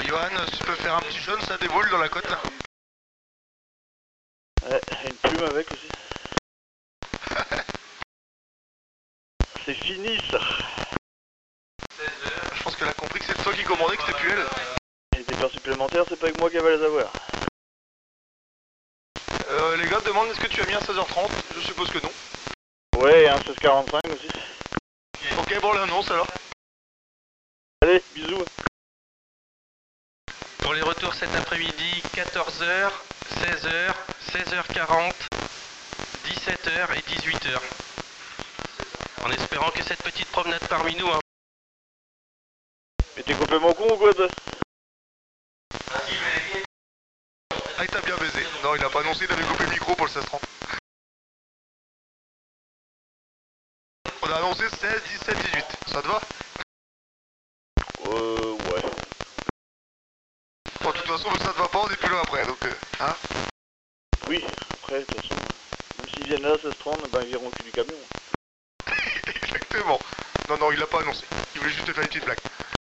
Johan, si tu peux faire un petit jaune, ça déboule dans la côte là. Ouais, une plume avec aussi. C'est fini ça. Je pense qu'elle a compris que c'est toi qui commandais, que c'était plus elle. Et des paires supplémentaires, c'est pas avec moi qui va les avoir. Les gars demandent est-ce que tu as mis un 16h30? Je suppose que non. Ouais, un 16h45 aussi. Ok, bon, l'annonce alors. Allez, bisous. Pour les retours cet après-midi, 14h, 16h, 16h40, 17h et 18h. En espérant que cette petite promenade parmi nous, hein. Mais t'es complètement con ou quoi toi? Ah, il t'a bien baisé. Non, il a pas annoncé, il avait coupé le micro pour le 16h30. On a annoncé 16, 17, 18. Ça te va? Ouais. Bon, de toute façon, ça te va pas, on est plus là après, donc hein. Oui, après, de toute façon, même s'ils viennent là, 16h30, ben ils verront au cul du camion. Exactement. Non, il l'a pas annoncé. Il voulait juste te faire une petite blague.